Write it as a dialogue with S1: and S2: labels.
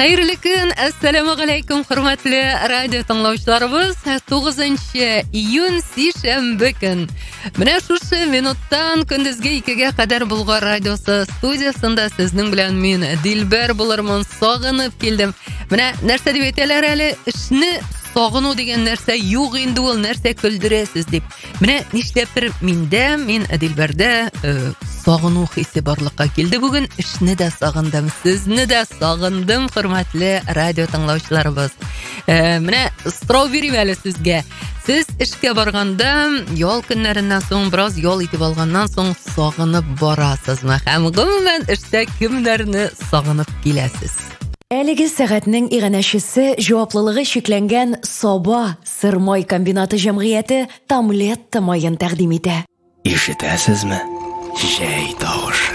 S1: Хәерле көн, ассаламу алейкум, хөрмәтле радио тыңлаучыларыбыз. 9 июнь сишәмбе көн. Менә шушы минуттан көндезге 2-гә кадәр Болгар радиосы студиясында сезнең белән мин Дилбәр булырмын, сагынып килдем. Менә нәрсә дип әйтәләр әле, эшне сагыну дигән нәрсә юк инде, ул нәрсә көлдерәсез дип. Менә нишләптер мин Дилбәрдә сагыну хисе барлыкка килде бүген. Эшне дә сагындым, сезне дә сагындым, хөрмәтле радио тыңлаучыларыбыз. Менә сорау бирим әле сезгә. Сез эшкә барганда, ял көннәреннән соң бераз ял итеп алганнан соң сагынып барасызмы? Һәм гомумән эштә кемнәрне сагынып киләсез?
S2: Әлеге сәгатьнең иганәчесе җаваплылыгы шикләнгән Саба Сырмай комбинаты җәмгыяте Тамлет майын тәкъдим итә.
S3: Ишетәсезме? Җәй тавышы.